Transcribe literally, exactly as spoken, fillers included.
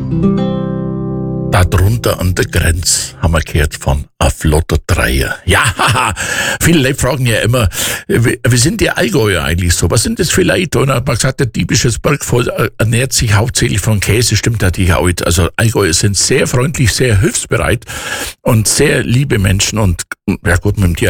Darunter an der Grenze haben wir gehört von a flotter Dreier. Ja, haha, viele Leute fragen ja immer, wie, wie sind die Allgäuer eigentlich so? Was sind das für Leute? Und hat man gesagt, der typische Bergvolk ernährt sich hauptsächlich von Käse, stimmt natürlich auch. Also Allgäuer sind sehr freundlich, sehr hilfsbereit und sehr liebe Menschen und ja gut, mit dem